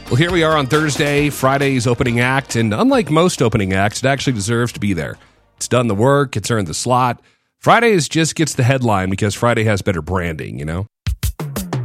Well, here we are on Thursday, Friday's opening act, and unlike most opening acts, it actually deserves to be there. It's done the work, it's earned the slot. Fridays just gets the headline because Friday has better branding, you know?